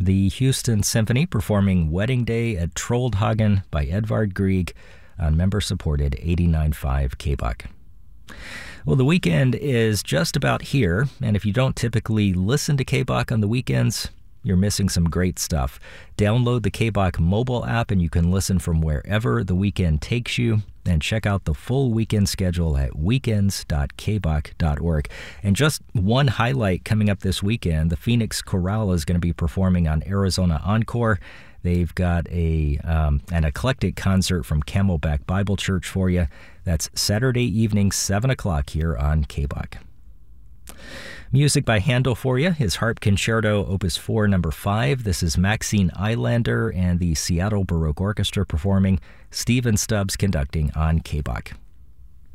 The Houston Symphony performing Wedding Day at Troldhagen by Edvard Grieg on member-supported 89.5 KBUK. Well, the weekend is just about here, and if you don't typically listen to KBUK on the weekends, you're missing some great stuff. Download the KBUK mobile app and you can listen from wherever the weekend takes you. And check out the full weekend schedule at weekends.kbuk.org. And just one highlight coming up this weekend, the Phoenix Chorale is going to be performing on Arizona Encore. They've got an eclectic concert from Camelback Bible Church for you. That's Saturday evening, 7 o'clock here on KBUK. Music by Handel for you, his Harp Concerto, Opus 4, number 5. This is Maxine Eilander and the Seattle Baroque Orchestra performing, Stephen Stubbs conducting on KBUK.